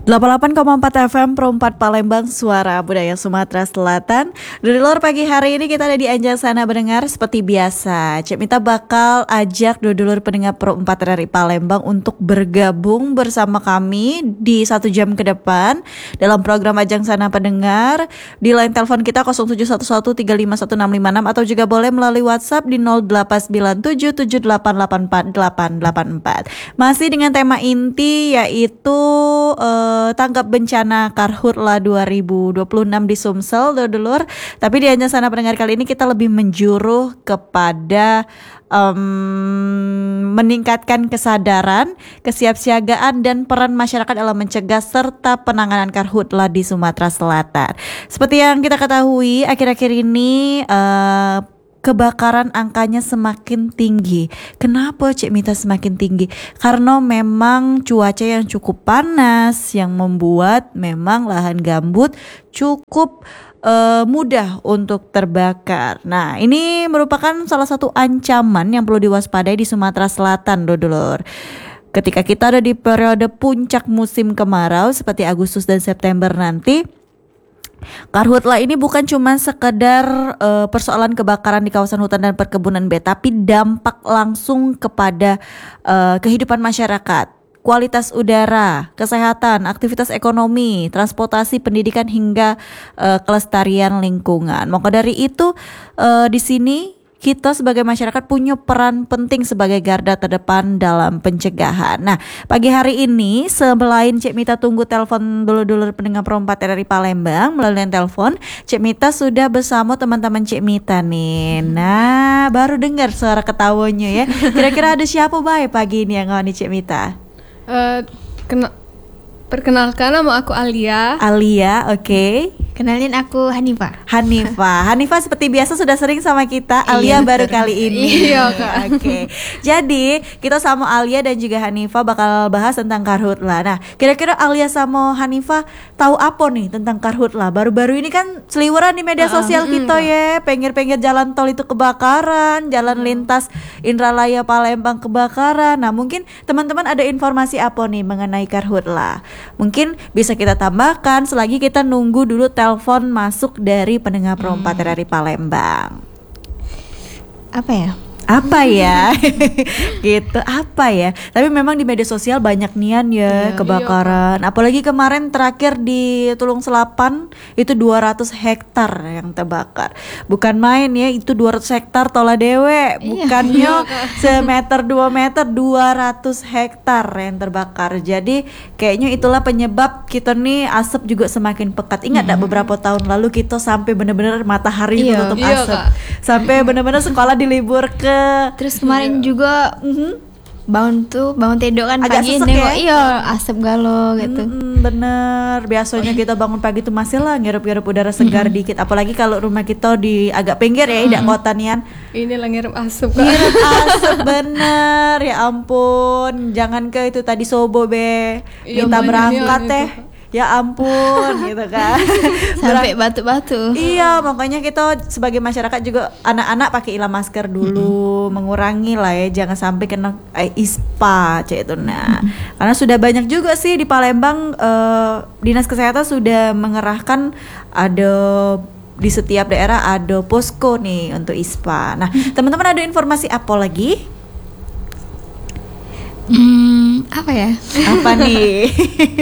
88,4 FM Pro 4 Palembang, Suara Budaya Sumatera Selatan. Dari luar pagi hari ini kita ada di Anjang Sana Mendengar. Seperti biasa, Cik Mita bakal ajak dulur pendengar Pro 4 dari Palembang untuk bergabung bersama kami di 1 jam ke depan dalam program Anjang Sana Pendengar. Di line telepon kita 0711351656 atau juga boleh melalui WhatsApp di 089778848884. Masih dengan tema inti yaitu tanggap bencana Karhutla 2026 di Sumsel, dulur. Tapi di Anjang Sana Pendengar kali ini kita lebih menjuruh kepada meningkatkan kesadaran, kesiapsiagaan dan peran masyarakat dalam mencegah serta penanganan Karhutla di Sumatera Selatan. Seperti yang kita ketahui, akhir-akhir ini kebakaran angkanya semakin tinggi. Kenapa Cik Mita semakin tinggi? Karena memang cuaca yang cukup panas yang membuat memang lahan gambut cukup mudah untuk terbakar. Nah, ini merupakan salah satu ancaman yang perlu diwaspadai di Sumatera Selatan, dulur. Ketika kita ada di periode puncak musim kemarau seperti Agustus dan September nanti, Karhutla ini bukan cuma sekedar persoalan kebakaran di kawasan hutan dan perkebunan B, tapi dampak langsung kepada kehidupan masyarakat, kualitas udara, kesehatan, aktivitas ekonomi, transportasi, pendidikan hingga kelestarian lingkungan. Maka dari itu di sini kita sebagai masyarakat punya peran penting sebagai garda terdepan dalam pencegahan. Nah, pagi hari ini selain Cik Mita tunggu telepon dulur-dulur pendengar Pro 4 dari Palembang melalui telepon, Cik Mita sudah bersama teman-teman Cik Mita nih. Nah, baru dengar suara ketawanya ya. Kira-kira ada siapa baik pagi ini yang ngawani Cik Mita? Perkenalkan, nama aku Alia. Alia, oke. Kenalin aku Hanifah. Hanifah seperti biasa sudah sering sama kita. Alia baru kali ini. Iya, Kak. Oke. Jadi kita sama Alia dan juga Hanifah bakal bahas tentang Karhutla. Nah, kira-kira Alia sama Hanifah tahu apa nih tentang Karhutla? Baru-baru ini kan seliweran di media sosial kita ya. Pinggir-pinggir jalan tol itu kebakaran, jalan lintas Indralaya Palembang kebakaran. Nah, mungkin teman-teman ada informasi apa nih mengenai Karhutla? Mungkin bisa kita tambahkan selagi kita nunggu dulu telepon masuk dari pendengar Pro 4 dari Palembang. Apa ya? Gitu, apa ya? Tapi memang di media sosial banyak nian ya kebakaran. Apalagi kemarin terakhir di Tulung Selapan itu 200 hektar yang terbakar. Bukan main ya, itu 200 hektar tola dewe. Bukannya semeter 2 meter, 200 hektar yang terbakar. Jadi kayaknya itulah penyebab kita nih asap juga semakin pekat. Ingat tak beberapa tahun lalu kita sampai benar-benar matahari menutup asap. Sampai benar-benar sekolah diliburkan. Terus kemarin juga bangun tidur kan agak pagi sesek ya? Iya, asap galo gitu. Bener, biasanya kita bangun pagi tuh masih lah ngirup-ngirup udara segar dikit. Apalagi kalau rumah kita di agak pinggir ya, tidak kota nian. Inilah ngirup asap, Kak. Ngirup asap bener, ya ampun. Jangan ke itu tadi sobo be, minta berangkat teh. Ya ampun gitu kan. Sampai batuk-batuk. Iya, makanya kita sebagai masyarakat juga anak-anak pakai masker dulu, mengurangi lah ya, jangan sampai kena ISPA cek itu. Nah, karena sudah banyak juga sih di Palembang dinas kesehatan sudah mengerahkan ada di setiap daerah ada posko nih untuk ISPA. Nah, teman-teman ada informasi apa lagi? Apa ya? Apa nih?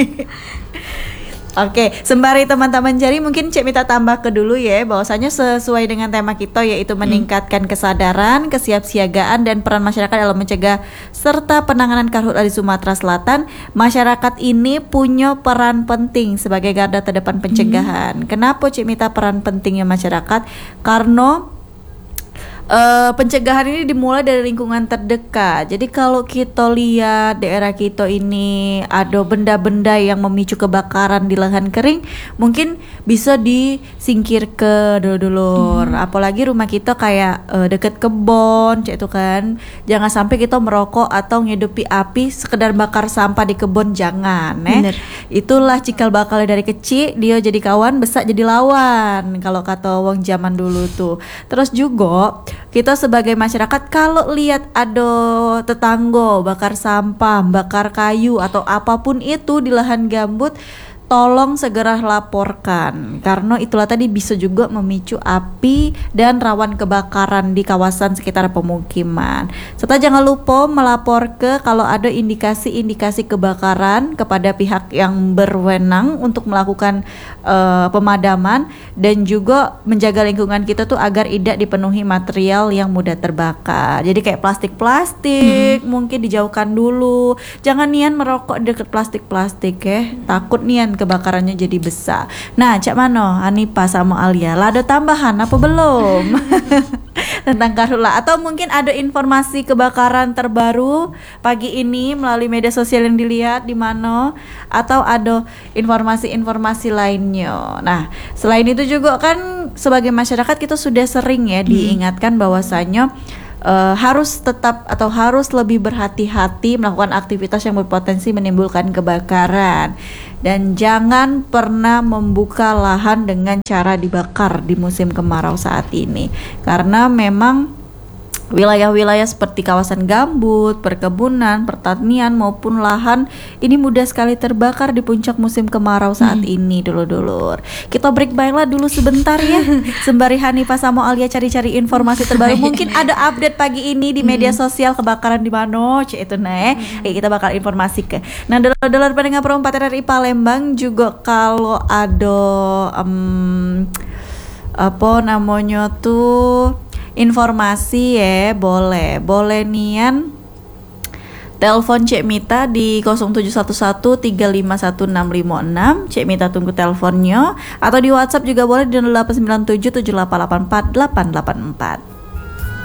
Oke, sembari teman-teman cari mungkin Cik Mita tambah ke dulu ya, bahwasanya sesuai dengan tema kita yaitu meningkatkan kesadaran, kesiapsiagaan dan peran masyarakat dalam mencegah serta penanganan Karhutla di Sumatera Selatan. Masyarakat ini punya peran penting sebagai garda terdepan pencegahan. Kenapa Cik Mita peran pentingnya masyarakat? Karena pencegahan ini dimulai dari lingkungan terdekat. Jadi kalau kita lihat daerah kita ini ada benda-benda yang memicu kebakaran di lahan kering, mungkin bisa disingkir ke dulur. Apalagi rumah kita kayak deket kebon, cek itu kan. Jangan sampai kita merokok atau ngehidupi api sekedar bakar sampah di kebun, jangan. Itulah cikal bakalnya dari kecil, dia jadi kawan, besar jadi lawan. Kalau kata wong zaman dulu tuh. Terus juga kita sebagai masyarakat kalau lihat ada tetangga bakar sampah, bakar kayu atau apapun itu di lahan gambut, tolong segera laporkan karena itulah tadi bisa juga memicu api dan rawan kebakaran di kawasan sekitar pemukiman. Serta jangan lupa melapor kalau ada indikasi-indikasi kebakaran kepada pihak yang berwenang untuk melakukan pemadaman dan juga menjaga lingkungan kita tuh agar tidak dipenuhi material yang mudah terbakar. Jadi kayak plastik-plastik mungkin dijauhkan dulu. Jangan nian merokok deket plastik-plastik ya. Takut nian kebakarannya jadi besar. Nah, Cak Mano, Hanipa sama Alia, lah ada tambahan apa belum tentang karhutlah? Atau mungkin ada informasi kebakaran terbaru pagi ini melalui media sosial yang dilihat di mana? Atau ada informasi-informasi lainnya? Nah, selain itu juga kan sebagai masyarakat kita sudah sering ya diingatkan bahwasannya harus tetap atau harus lebih berhati-hati melakukan aktivitas yang berpotensi menimbulkan kebakaran dan jangan pernah membuka lahan dengan cara dibakar di musim kemarau saat ini karena memang wilayah-wilayah seperti kawasan gambut, perkebunan, pertanian maupun lahan ini mudah sekali terbakar di puncak musim kemarau saat ini dulur-dulur. Kita break baiklah dulu sebentar ya. Sembari Hanipa sama Alia cari-cari informasi terbaru. Mungkin ada update pagi ini di media sosial kebakaran di mana, itu kita bakal informasi ke. Nah, dulur-dulur pendengar Pro 4 RRI Palembang juga kalau ada apa namanya tuh informasi ya boleh nian telepon Cek Mita di 0711351656. Cek Mita tunggu teleponnya atau di WhatsApp juga boleh di 08977884 884.